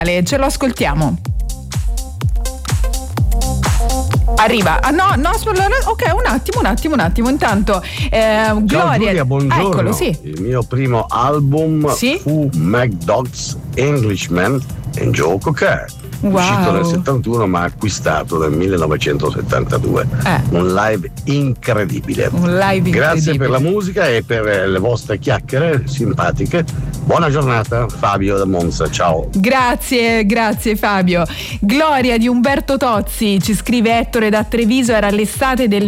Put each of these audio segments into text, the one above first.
Ce lo ascoltiamo. Arriva. Ok, un attimo. Intanto Gloria. Giulia, buongiorno. Eccolo, sì. Il mio primo album fu McDuck's Englishman and Joe Cocker. Wow. Uscito nel 71 ma acquistato nel 1972. Un live incredibile. Grazie per la musica e per le vostre chiacchiere simpatiche. Buona giornata, Fabio da Monza, ciao. Grazie Fabio. Gloria di Umberto Tozzi, ci scrive Ettore da Treviso, era l'estate del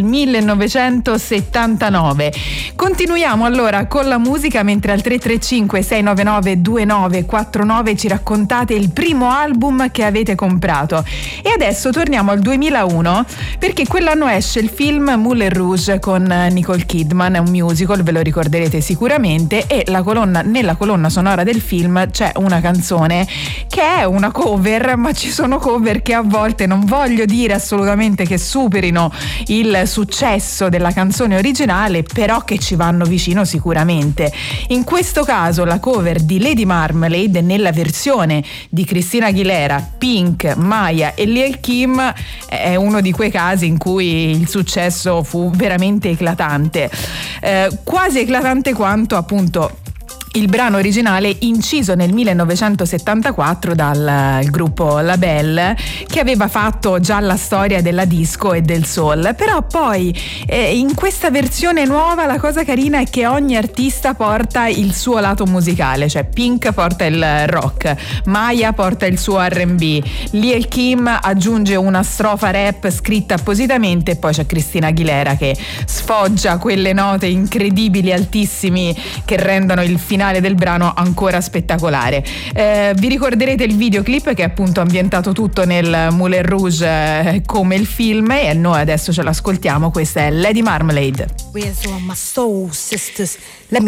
1979. Continuiamo allora con la musica, mentre al 335 699 2949 ci raccontate il primo album che avete comprato. E adesso torniamo al 2001, perché quell'anno esce il film Moulin Rouge con Nicole Kidman, è un musical, ve lo ricorderete sicuramente, e nella colonna sonora del film c'è una canzone che è una cover, ma ci sono cover che a volte non voglio dire assolutamente che superino il successo della canzone originale, però che ci vanno vicino sicuramente. In questo caso la cover di Lady Marmalade nella versione di Christina Aguilera, Pink, Maya e Lil' Kim è uno di quei casi in cui il successo fu veramente eclatante, quasi eclatante quanto appunto il brano originale inciso nel 1974 dal gruppo La Belle, che aveva fatto già la storia della disco e del soul. Però poi in questa versione nuova la cosa carina è che ogni artista porta il suo lato musicale, cioè Pink porta il rock, Maya porta il suo R&B, Lil' Kim aggiunge una strofa rap scritta appositamente, e poi c'è Christina Aguilera che sfoggia quelle note incredibili, altissimi, che rendono il finale del brano ancora spettacolare. Vi ricorderete il videoclip che è appunto ambientato tutto nel Moulin Rouge come il film, e noi adesso ce l'ascoltiamo. Questa è Lady Marmalade.